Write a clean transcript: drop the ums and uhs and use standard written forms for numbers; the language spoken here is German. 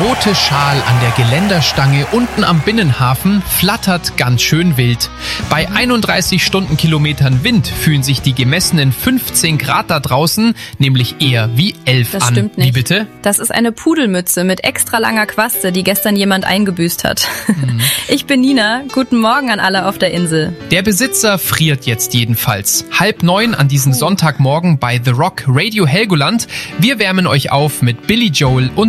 rote Schal an der Geländerstange unten am Binnenhafen flattert ganz schön wild. Bei 31 Stundenkilometern Wind fühlen sich die gemessenen 15 Grad da draußen nämlich eher wie 11 Das an. stimmt nicht. Wie bitte? Das ist eine Pudelmütze mit extra langer Quaste, die gestern jemand eingebüßt hat. Ich bin Nina. Guten Morgen an alle auf der Insel. Der Besitzer friert jetzt jedenfalls. 8:30 an diesem Sonntagmorgen bei The Rock Radio Helgoland. Wir wärmen euch auf mit Billy Joel und